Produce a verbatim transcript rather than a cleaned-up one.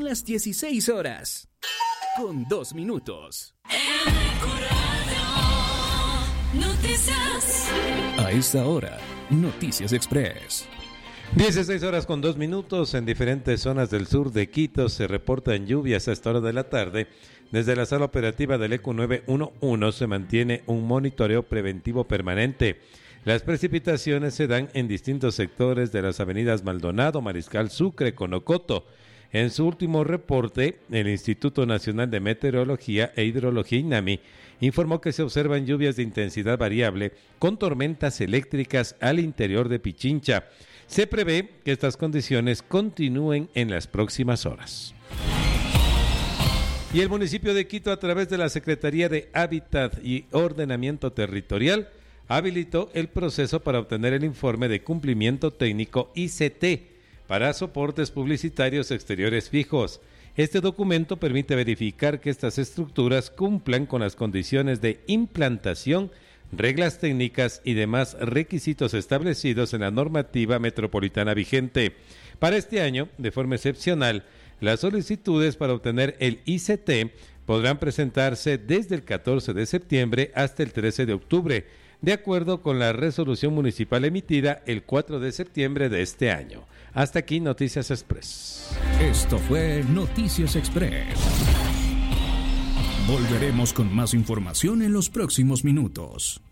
Son las dieciséis horas, con dos minutos. Noticias. A esta hora, Noticias Express. dieciséis horas con dos minutos. En diferentes zonas del sur de Quito se reportan lluvias a esta hora de la tarde. Desde la sala operativa del E Q nueve uno uno se mantiene un monitoreo preventivo permanente. Las precipitaciones se dan en distintos sectores de las avenidas Maldonado, Mariscal Sucre, Conocoto. En su último reporte, el Instituto Nacional de Meteorología e Hidrología INAMI informó que se observan lluvias de intensidad variable con tormentas eléctricas al interior de Pichincha. Se prevé que estas condiciones continúen en las próximas horas. Y el municipio de Quito, a través de la Secretaría de Hábitat y Ordenamiento Territorial, habilitó el proceso para obtener el informe de cumplimiento técnico I C T para soportes publicitarios exteriores fijos. Este documento permite verificar que estas estructuras cumplan con las condiciones de implantación, reglas técnicas y demás requisitos establecidos en la normativa metropolitana vigente. Para este año, de forma excepcional, las solicitudes para obtener el I C T podrán presentarse desde el catorce de septiembre hasta el trece de octubre, de acuerdo con la resolución municipal emitida el cuatro de septiembre de este año. Hasta aquí Noticias Express. Esto fue Noticias Express. Volveremos con más información en los próximos minutos.